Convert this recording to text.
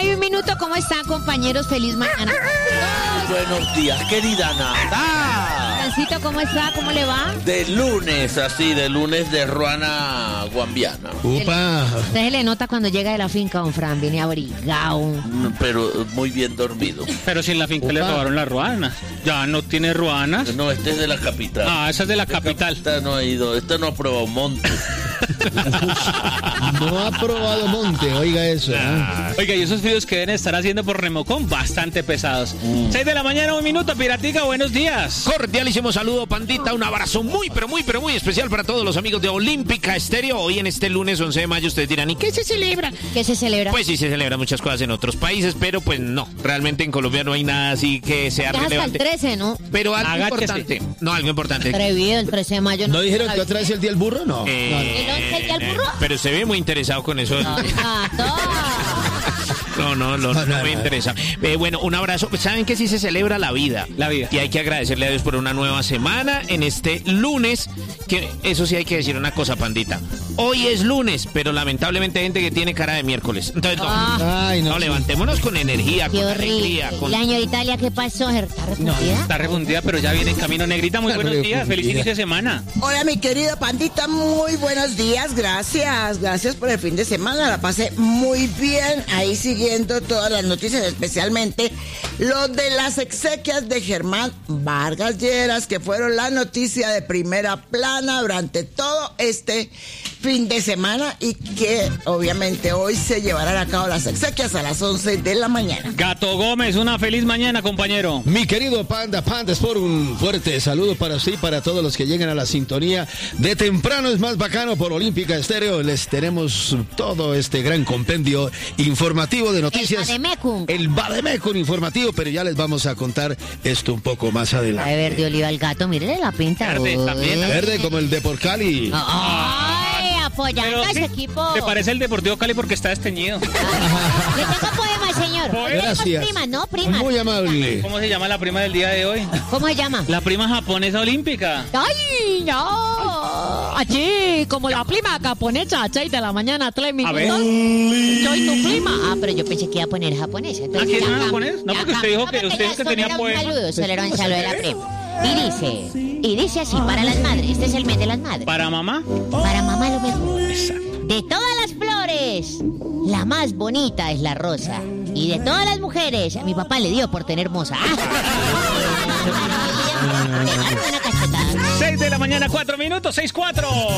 1:01. ¿Cómo están, compañeros? Feliz mañana. Buenos días, querida Nata. Francito, ¿cómo está? ¿Cómo le va? De lunes, así, de lunes de ruana guambiana. ¡Upa! Usted se le nota cuando llega de la finca, don Fran, viene abrigado. Pero muy bien dormido. Pero si en la finca le robaron la ruana. Ya no tiene ruanas. No, este es de la capital. Ah, esa es de la capital. Esta no ha ido, esta no ha probado monte. No ha probado monte, oiga eso. Oiga, y esos fríos que deben estar haciendo por remocón, bastante pesados. 6 de la mañana, 1:00, Piratica, buenos días. Cordialísimo saludo, pandita. Un abrazo muy especial para todos los amigos de Olímpica Estéreo. Hoy en este lunes 11 de mayo ustedes dirán, ¿y qué se celebra? ¿Qué se celebra? Pues sí, se celebran muchas cosas en otros países, pero pues no. Realmente en Colombia no hay nada así que sea Ya hasta el relevante. 13, ¿no? Pero algo Agáchese. importante. No, algo importante. Atrevido, el 13 de mayo. ¿No dijeron que otra vez el día del burro? No. ¿El 11 el día del burro? Pero se ve muy interesado con eso. No me interesa. Bueno, un abrazo. ¿Saben que sí se celebra la vida? La vida. Y hay que agradecerle a Dios por una nueva semana en este lunes, que eso sí hay que decir una cosa, pandita. Hoy es lunes, pero lamentablemente hay gente que tiene cara de miércoles. Entonces, Ay, no, no, levantémonos con energía, Qué con horrible. alegría. Con... La señorita Italia, ¿qué pasó? ¿Está refundida? Está refundida, pero ya viene en camino. Negrita, muy buenos días. Feliz inicio de semana. Hola, mi querida pandita, muy buenos días, gracias por el fin de semana, la pasé muy bien, ahí siguiendo todas las noticias, especialmente lo de las exequias de Germán Vargas Lleras, que fueron la noticia de primera plana durante todo este fin de semana y que obviamente hoy se llevarán a cabo las exequias a las 11 de la mañana. Gato Gómez, una feliz mañana, compañero. Mi querido Panda Sport, un fuerte saludo para usted y para todos los que llegan a la sintonía de Temprano es Más Bacano por Olímpica Estéreo. Les tenemos todo este gran compendio informativo de noticias. El Bademecum informativo, pero ya les vamos a contar esto un poco más adelante. A ver, de oliva al gato, mírele la pinta. Verde, también. Verde como el de por Cali. Ay, apoyando a ese equipo. ¿Te parece el Deportivo Cali porque está desteñido? Le tengo poema, señor. Gracias. Tenemos primas, no primas. Muy amable. ¿Cómo se llama la prima del día de hoy? ¿Cómo se llama? La prima japonesa olímpica. ¡Ay, no! Allí, como la prima japonesa, a 6 de la mañana, 3 minutos. A ver. Soy tu prima. Ah, pero yo pensé que iba a poner japonesa. ¿Ah, quién ya es japonés? No, porque usted dijo que usted tenía poema. Solo era un saludo de la prima. Y dice así, para las madres. Este es el mes de las madres. ¿Para mamá? Para mamá lo mejor. De todas las flores, la más bonita es la rosa. Y de todas las mujeres, a mi papá le dio por tener moza. Una cachetada. 6 de la mañana, 4 minutos, 6:04.